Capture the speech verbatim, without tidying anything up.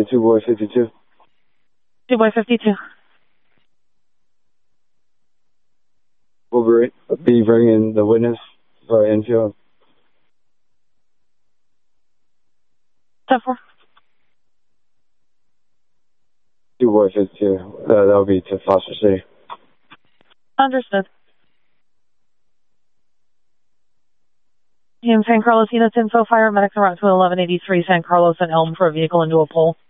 two boy fifty-two. two boy fifty-two. We'll be bringing the witness for infield. ten four. two boy fifty-two. Uh, that'll be to Foster City. Understood. In San Carlos, units info, fire medics around to eleven eighty-three San Carlos and Elm for a vehicle into a pole.